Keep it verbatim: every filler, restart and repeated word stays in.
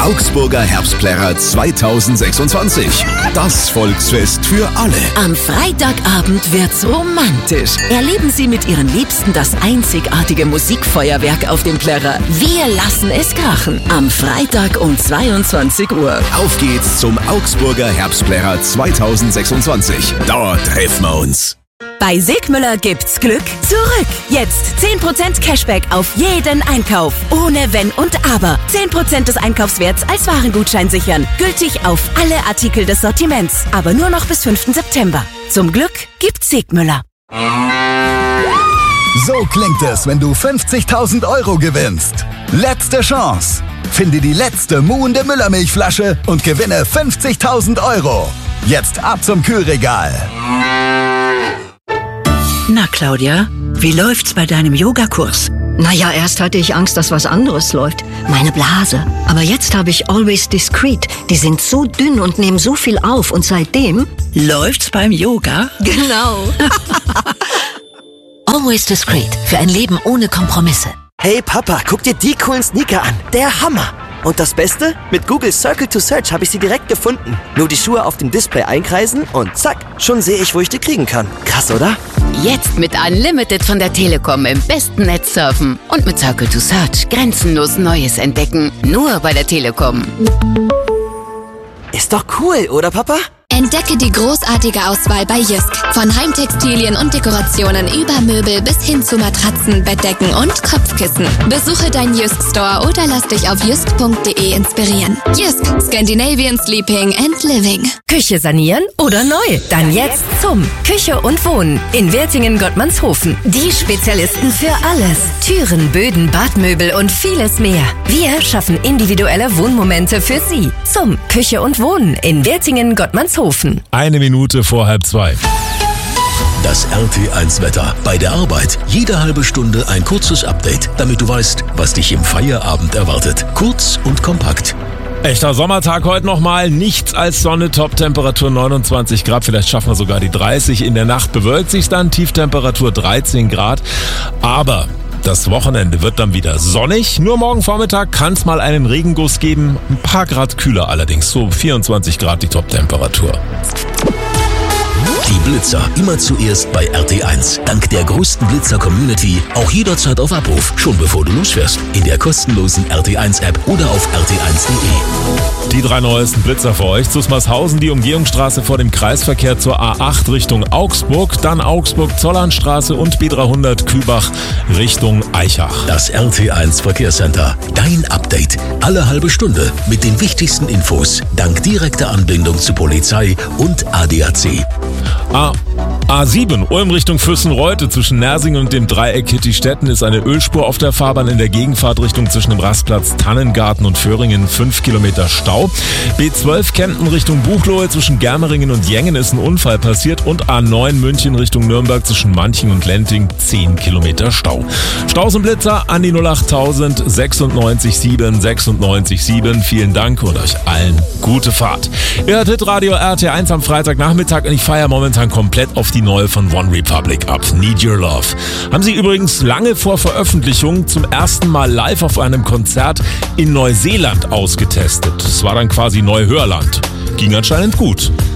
Augsburger Herbstplärrer zweitausendsechsundzwanzig. Das Volksfest für alle. Am Freitagabend wird's romantisch. Erleben Sie mit Ihren Liebsten das einzigartige Musikfeuerwerk auf dem Plärrer. Wir lassen es krachen. Am Freitag um zweiundzwanzig Uhr. Auf geht's zum Augsburger Herbstplärrer zweitausendsechsundzwanzig. Dort treffen wir uns. Bei Sigmüller gibt's Glück zurück. Jetzt zehn Prozent Cashback auf jeden Einkauf. Ohne Wenn und Aber. zehn Prozent des Einkaufswerts als Warengutschein sichern. Gültig auf alle Artikel des Sortiments. Aber nur noch bis fünften September. Zum Glück gibt's Sigmüller. So klingt es, wenn du fünfzigtausend Euro gewinnst. Letzte Chance. Finde die letzte muhende Müllermilchflasche und gewinne fünfzigtausend Euro. Jetzt ab zum Kühlregal. Na, Claudia, wie läuft's bei deinem Yogakurs? Naja, erst hatte ich Angst, dass was anderes läuft. Meine Blase. Aber jetzt habe ich Always Discreet. Die sind so dünn und nehmen so viel auf. Und seitdem... Läuft's beim Yoga? Genau. Always Discreet. Für ein Leben ohne Kompromisse. Hey Papa, guck dir die coolen Sneaker an. Der Hammer. Und das Beste? Mit Google Circle to Search habe ich sie direkt gefunden. Nur die Schuhe auf dem Display einkreisen und zack, schon sehe ich, wo ich die kriegen kann. Krass, oder? Jetzt mit Unlimited von der Telekom im besten Netz surfen. Und mit Circle to Search grenzenlos Neues entdecken. Nur bei der Telekom. Ist doch cool, oder Papa? Entdecke die großartige Auswahl bei Jysk. Von Heimtextilien und Dekorationen über Möbel bis hin zu Matratzen, Bettdecken und Kopfkissen. Besuche deinen Jysk Store oder lass dich auf jysk punkt de inspirieren. Jysk, Scandinavian Sleeping and Living. Küche sanieren oder neu? Dann jetzt zum Küche und Wohnen in Wertingen-Gottmannshofen. Die Spezialisten für alles. Türen, Böden, Badmöbel und vieles mehr. Wir schaffen individuelle Wohnmomente für Sie. Zum Küche und Wohnen in Wertingen-Gottmannshofen. Eine Minute vor halb zwei. Das R T eins Wetter. Bei der Arbeit jede halbe Stunde ein kurzes Update, damit du weißt, was dich im Feierabend erwartet. Kurz und kompakt. Echter Sommertag heute nochmal. Nichts als Sonne, Top-Temperatur neunundzwanzig Grad. Vielleicht schaffen wir sogar die dreißig. In der Nacht bewölkt sich dann, Tieftemperatur dreizehn Grad. Aber das Wochenende wird dann wieder sonnig. Nur morgen Vormittag kann es mal einen Regenguss geben. Ein paar Grad kühler allerdings. So vierundzwanzig Grad die Top-Temperatur. Die Blitzer immer zuerst bei R T eins. Dank der größten Blitzer-Community auch jederzeit auf Abruf. Schon bevor du losfährst. In der kostenlosen R T eins App oder auf r t eins punkt de. Die drei neuesten Blitzer für euch. Zusmarshausen, die Umgehungsstraße vor dem Kreisverkehr zur A acht Richtung Augsburg. Dann Augsburg-Zollernstraße und B dreihundert Kübach Richtung Eichach. Das R T eins Verkehrscenter. Dein Update. Alle halbe Stunde mit den wichtigsten Infos. Dank direkter Anbindung zu Polizei und A D A C. A A7, Ulm Richtung Füssenreute zwischen Nersingen und dem Dreieck Hittistetten ist eine Ölspur auf der Fahrbahn in der Gegenfahrtrichtung zwischen dem Rastplatz Tannengarten und Föhringen, fünf Kilometer Stau. B zwölf Kempten Richtung Buchloe zwischen Germeringen und Jengen ist ein Unfall passiert und A neun München Richtung Nürnberg zwischen Manching und Lenting, zehn Kilometer Stau. Staus und Blitzer an die null achttausend sechsundneunzig sieben sechsundneunzig sieben. Vielen Dank und euch allen gute Fahrt. Ihr hört Hitradio R T eins am Freitagnachmittag und ich feiere momentan komplett auf die neue von One Republic ab, Need Your Love. Haben sie übrigens lange vor Veröffentlichung zum ersten Mal live auf einem Konzert in Neuseeland ausgetestet. Das war dann quasi Neuhörland. Ging anscheinend gut.